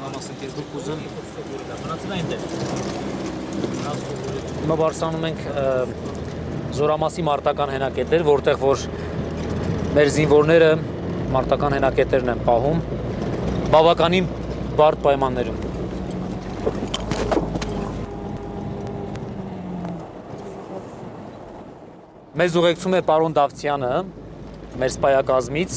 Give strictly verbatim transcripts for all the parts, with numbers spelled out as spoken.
Մանրամասն քեզ դուք ուզում մնացել այնտեղ։ Հիմա բարձրանում ենք Զորամասի մարտական հենակետեր, որտեղ որ մեր զինվորները մարտական հենակետերն են պահում բավականին բարդ պայմաններում։ Մեզ ուղեկցում է պարոն Դավթյանը, մեր սպայակազմից,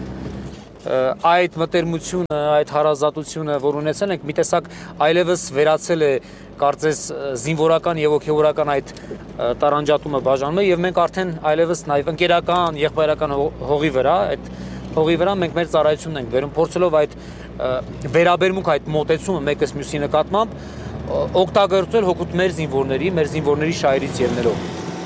այդ մտերմությունը, այդ հարազատությունը, որ ունեցել ենք, մի տեսակ այլևս վերացել է, կարծես զինվորական եւ հոգեվորական այդ տարանջատումը բաժանում է եւ մենք արդեն այլևս նաեւ ընկերական, եղբայրական հողի վրա, այդ հողի վրա մենք մեր ծառայությունն ենք բերում, փորձելով այդ վերաբերմունք, այդ մոտեցումը մեկս մյուսի նկատմամբ օգտագործել հօգուտ մեր զինվորների, մեր զինվորների շահերից ելնելով։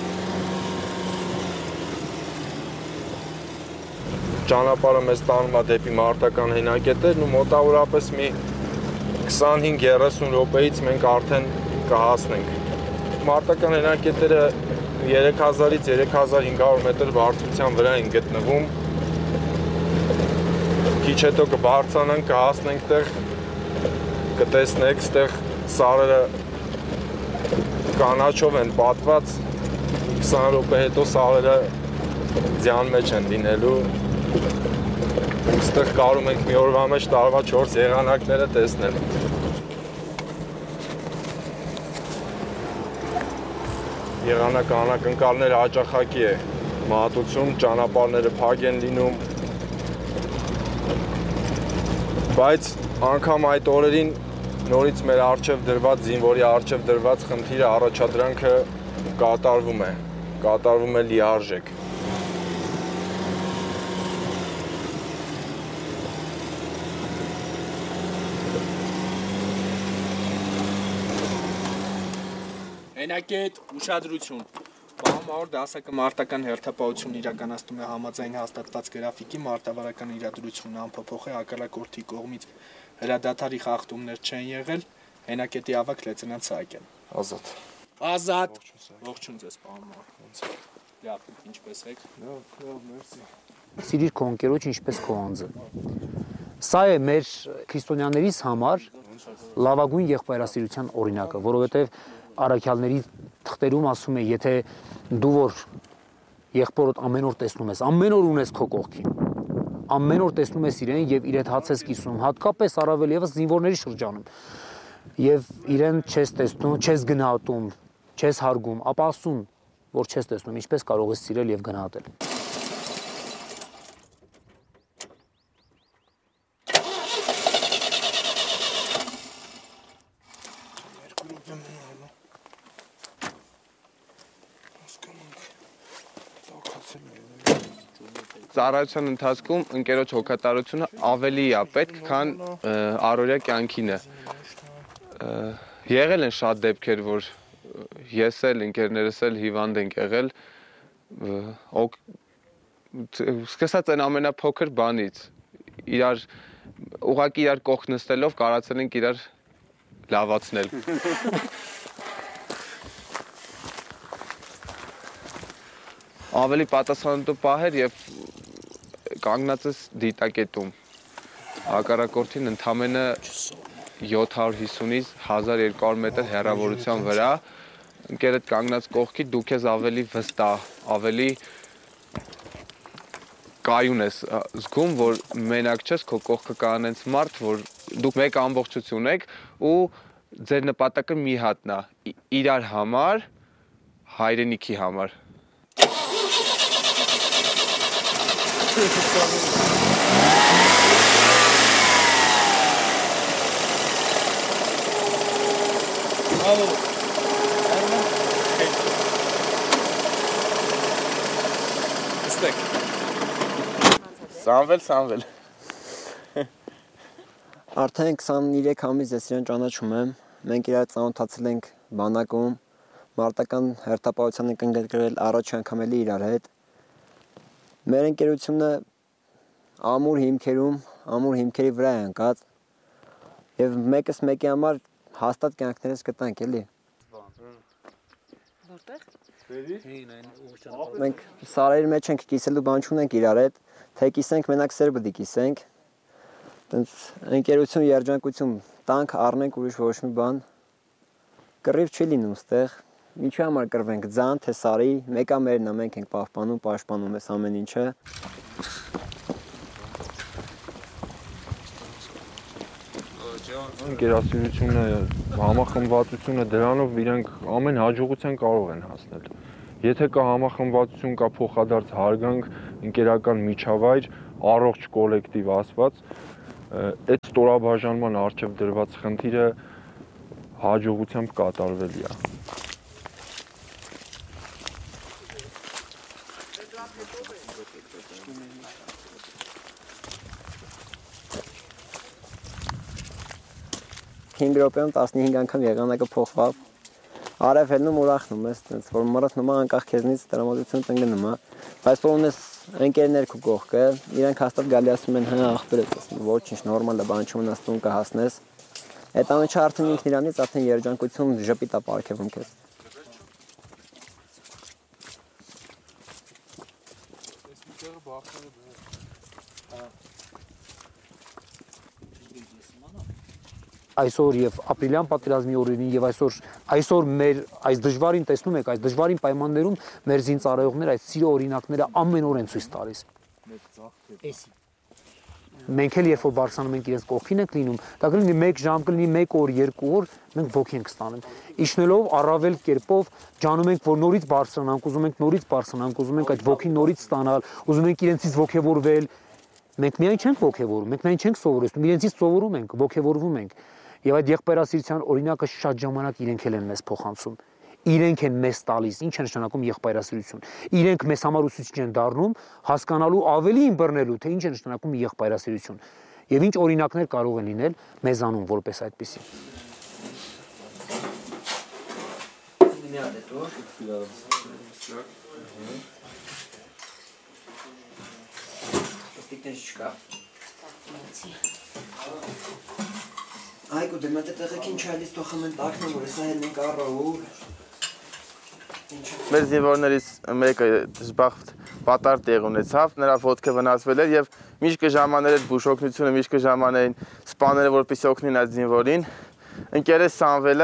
Ճանապարհը մեզ տանում է դեպի մարտական հենակետերն ու մոտավորապես մի քսանհինգ երեսուն րոպեից մենք արդեն կհասնենք։ Մարտական հենակետերը երեք հազարից երեք հազար հինգ հարյուր մետր բարձրության վրա են գտնվում։ Քիչ հետո կբարձրանանք, կհասնենք տեղ, կտեսնեք, ստեղ սարերը կանաչով են պատված, քսան րոպե հետո սարերը ձյան մեջ են լինելու։ Ստեղ կարում ենք մի օրվա մեջ տարվա չորս եղանակները տեսնել։ Եղանակը անակնկալները հաճախակի է մատուցում, ճանապարհները փակ են լինում։ Բայց անգամ այդ օրերին նորից մեր առջև դրված զինվորի առջև դրված խնդիրը առաջադրանքը կատարվում է, կատարվում է լիարժեք։ Հենակետ, ուշադրություն։ Պահամավոր դասակը մարտական հերթապահություն իրականացնում է համաձայն հաստատված գրաֆիկի մարտավարական իրադրությունը անփոփոխ է հակառակորդի կողմից հրադադարի խախտումներ չեն եղել, հենակետի ավագ լեյտենանտ Սահակյան։ Ազատ։ Ազատ։ Ողջույն ձեզ պահամավոր։ Լավ, ինչպես եք։ Լավ, լավ, մերսի։ Սիրիր քո ընկերոջ ինչպես քո անձը։ Սա է մեր քրիստոնյաներիս համար լավագույն եղբայրասիրության օրինակը, որովհետև Արաքյալների թղթերում ասում է, եթե դու որ եղբորդ ամեն օր տեսնում ես, ամեն օր ունես քո կողքին, ամեն օր տեսնում ես իրեն եւ իր հետ հաց ես կիսում, հատկապես առավել եւս զինվորների շրջանում, եւ իրեն չես տեսնում, չես գնահատում, չես հարգում, ապա ասում, որ չես տեսնում, ինչպես կարող ես սիրել եւ գնահատել։ Ծառայության ընթացքում ընկերոջ հոգատարությունը ավելի է պետք, քան առօրյա կյանքին է։ Եղել են շատ դեպքեր, որ ես էլ, ընկերներս էլ հիվանդ ենք եղել, սկսած այն ամենափոքր բանից, իրար, ուղղակի իրար կողք նստելով կարացել ենք իրար լավացնել։ Ավելի պատասխանատու պահեր եւ կանգնած ես դիտակետում։ Հակառակորդին ընդամենը յոթ հարյուր հիսունից հազար երկու հարյուր մետր հեռավորության վրա, ընկերդ կանգնած կողքի դու քեզ ավելի վստահ, ավելի կայուն ես զգում, որ մենակ չես, քո կողքը կա այնց մարդ, որ դուք մեկ ամբողջություն եք ու ձեր նպատակը մի հատն է, իրար համար, հայրենիքի համար։ Սամվել, Սամվել։ Արդեն քսաներեք ամիս ես իրեն ճանաչում եմ, մենք իրար ծանոթացել ենք բանակում, մարտական հերթապահության ենք ընդգրկվել առաջ անգամ էլի իրար հետ։ Մեր ընկերությունը ամուր հիմքերում, ամուր հիմքերի վրա է ընկած եւ մեկս մեկի համար հաստատ կյանքներս կտանք էլի։ Որտեղ։ Մենք սարերի մեջ ենք կիսելու բան չունենք իրար հետ, թե կիսենք մենակ սեր պետք է կիսենք։ Տենց ընկերություն, երջանկություն տանք, առնենք ուրիշ ոչ մի բան։ Կռիվ չի լինում ստեղ։ Ինչի համար կռվենք, ձան թե սարի, մեկա մերն է, մենք ենք պահպանում, պաշտպանում ես ամեն ինչը։ Ընկերասիրությունը, համախմբվածությունը դրանով իրենք ամեն հաջողության կարող են հասնել։ Եթե կա համախմբվածություն, կա փոխադարձ հարգանք, ընկերական միջավայր, առողջ կոլեկտիվ ասված, այդ ստորաբաժանման առջև դրված խնդիրը հաջողությամբ կատարվելի է։ հինգ րոպեում տասնհինգ անգամ եղանակը փոխվավ։ Արև հելնում ուրախնում ես, տենց որ մռթնում անկախ քեզնից տրամադրություն տնկնում է, բայց որ ունես ընկերներ քո կողքը, իրենք հաստատ գալի ասում են, հա ախպերս, ասում ոչինչ նորմալ է, բան չմնացնում կհասնես։ Այդ ամենը արդեն ինքն իրանից արդեն երջանկություն ժպիտ է պարգևում քեզ։ Այսօր եւ ապրիլյան պատերազմի օրերին եւ այսօր այսօր մեր այս դժվարին տեսնում եք, այս դժվարին պայմաններում մեր զինծառայողները այս սիրո օրինակները ամեն օր են ցույց տալիս։ Մենք էլ երբ որ բարձրանում ենք իրենց կողքին ենք լինում, դա կլինի մեկ ժամ, կլինի մեկ օր, երկու օր, մենք ոգի ենք ստանում։ Իջնելով առավել կերպով ջանում ենք, որ նորից բարձրանանք, ուզում ենք նորից բարձրանանք, ուզում ենք այդ ոգին նորից ստանալ, ուզում ենք իրենցից ոգևորվել։ Մենք միայն չենք ոգևորում, մենք միայն չենք սովորեցնում, իրենցից սովորում ենք, ոգևորվում ենք։ Եվ այդ եղբայրասիրության օրինակը շատ ժամանակ իրենք էլ են մեզ փոխանցում։ Իրենք են մեզ տալիս, ինչ է նշանակում եղբայրասիրություն։ Իրենք մեզ համար ուսուցիչ են դառնում հասկանալու ավելի ըմբռնելու, թե ինչ է նշանակում եղբայրասիրություն։ Եվ ինչ օրինակներ կարող են լինել մեզանում որպես այդպիսի։ Այգու դեմա դե տեղեքին չայլից թողում են տակնը, որ հեսա հելն ենք առավու։ Մեր զինվորներից մեկը դժբախտ պատար տեղ ունեցավ, նրա ոտքը վնասվել էր եւ միշտ կժամաներ այդ բուժօգնությունը, միշտ կժամանեին սպաները, որպեսզի օգնեն այդ զինվորին։ Ընկերս Սամվելը,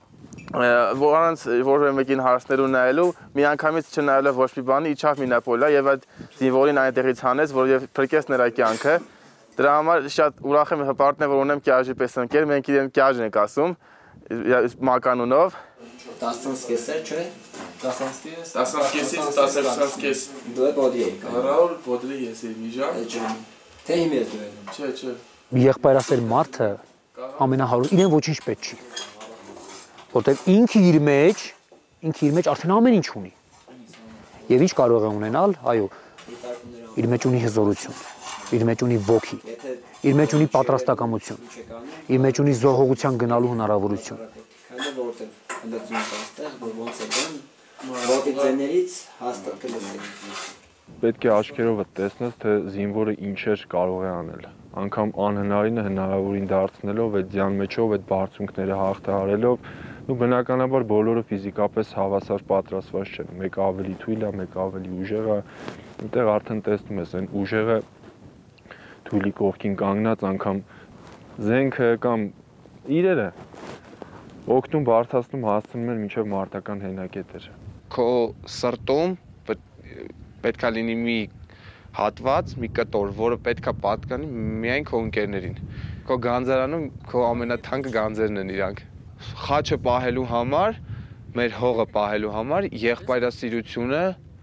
որոնց որևէ մեկին հարցներու նայելու, միանգամից չնայելով ոչ մի բանի, իջավ մինապոլա եւ այդ զինվորին այնտեղից հանեց, որ եւ փրկեց նրա կյանքը։ Դրա համար շատ ուրախ եմ հպարտն եմ, որ ունեմ կյաժի պես ընկեր, մենք իրեն կյաժ ենք ասում, մականունով։ տասնսկեսեր, չէ։ Տասնսկես, տասնսկեսից տասնսկես։ Դու է բոդի եք։ Ռաուլ բոդրի ես եմ իջա։ Թե հիմ ես դու եք։ Չէ, չէ։ Եղբայրասեր մարդը ամենահարուստ, իրեն ոչինչ պետք չի։ Որտեղ ինքը իր մեջ, ինքը իր մեջ արդեն ամեն ինչ ունի։ Եվ ինչ կարող է ունենալ, այո, իր մեջ ունի հզորություն, իր մեջ ունի ոգի, իր մեջ ունի պատրաստակամություն, իր մեջ ունի զոհողության գնալու հնարավորություն։ Քանի որտեղ հնդածում այստեղ, որ ոնց է դեն, ոտիցներից հաստատ կլսեք։ Պետք է աչքերովդ տեսնես, թե զինվորը ինչեր կարող է անել։ Անկամ անհնարինը հնարավորին դարձնելով, այդ ձյան մեջով, այդ բարձունքները հաղթահարելով, ու բնականաբար բոլորը ֆիզիկապես հավասար պատրաստված չեն։ Մեկը ավելի թույլ է, մեկը ավելի ուժեղ է։ Այնտեղ արդեն տեսնում ես, այն ուժեղը թույլի կողքին կանգնած անգամ զենքը կամ իրերը օգնում բարթացնում հասցնում են մինչև մարտական հենակետերը։ Քո սրտում պետքա լինի մի հատված, մի կտոր, որը պետքա պատկանի միայն քո ընկերներին։ Քո գանձարանում քո ամենաթանկը գանձերն են իրանք։ Խաչը պահելու համար, մեր հողը պահելու համար եղբայրասիրությունը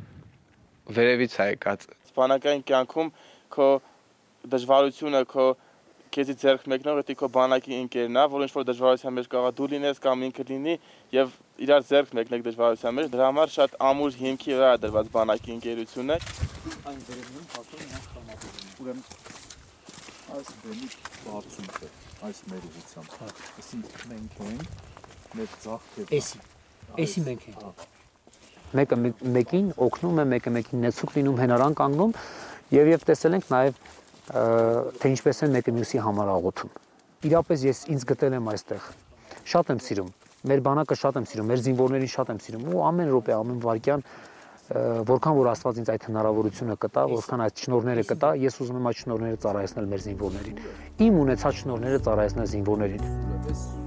վերևից է եկած։ Սպանական կյանքում քո դժվարությունը, քո քեզի ձեռք մեկնող էտի քո բանակի ընկերն է, որ ինչ-որ դժվարության մեջ կարող դու լինես կամ ինքը լինի եւ իրար ձեռք մեկնեք դժվարության մեջ, դրա համար շատ ամուր հիմքի վրա դրված բանակի ընկերությունը։ Այն վերևում հաստատ նրանք տրամադրում։ Ուրեմն այս բեմի բարձունքը, այս մեր ուղղությամբ, այսինքն մենք ենք մեր ծաղկը։ Էսի, էսի մենք ենք։ Մեկը մեկին օգնում է, մեկը մեկին նեցուկ լինում, հենարան կանգնում եւ եւ տեսել ենք նաեւ թե ինչպես են մեկը մյուսի համար աղոթում։ Իրապես ես ինձ գտել եմ այստեղ։ Շատ եմ սիրում։ Մեր բանակը շատ եմ սիրում, մեր զինվորներին շատ եմ սիրում ու ամեն րոպե, ամեն վայրկյան որքան որ Աստված ինձ այդ հնարավորությունը կտա, որքան այդ շնորհները կտա, ես ուզում եմ այդ շնորհները ծառայեցնել մեր զինվորներին։ Իմ ունեցած շնորհները ծառայեցնել զինվորներին։